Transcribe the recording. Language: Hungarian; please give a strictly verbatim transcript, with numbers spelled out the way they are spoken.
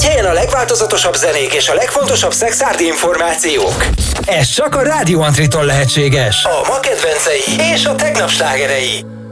helyen a legváltozatosabb zenék és a legfontosabb szexárdi információk. Ez csak a Rádió Antriton lehetséges. A ma kedvencei és a tegnap slágerei.